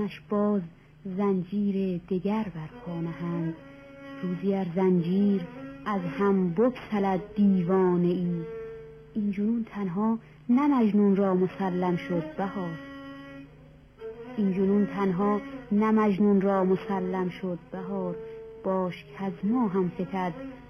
باز زنجیر دگر بر پا نهند. روزی ار زنجیر از هم بگسلد دیوانه ای، این جنون تنها نه مجنون را مسلم شد بهار. این جنون تنها نه مجنون را مسلم شد بهار. باش کز ما هم فتد